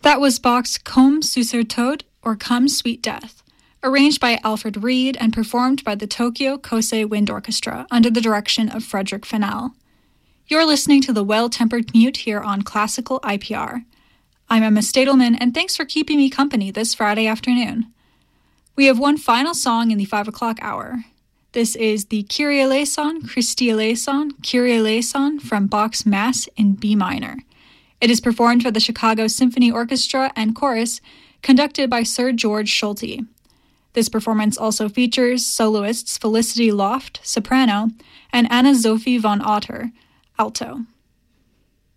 That was Bach's Komm, süßer Tod, or Come, Sweet Death, arranged by Alfred Reed and performed by the Tokyo Kosei Wind Orchestra under the direction of Frederick Fennell. You're listening to The Well-Tempered Commute here on Classical IPR. I'm Emma Stadelman, and thanks for keeping me company this Friday afternoon. We have one final song in the 5 o'clock hour. This is the Kyrie eleison, Christi eleison, Kyrie eleison from Bach's Mass in B minor. It is performed by the Chicago Symphony Orchestra and Chorus, conducted by Sir George Solti. This performance also features soloists Felicity Loft, soprano, and Anna Sophie von Otter, alto.